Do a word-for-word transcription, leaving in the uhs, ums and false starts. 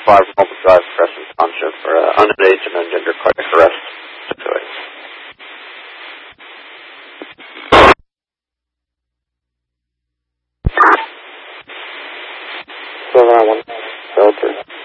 five Multiple Drive, Crescent Township, for uh, underage and ungender cardiac arrest. twelve hour one, filter.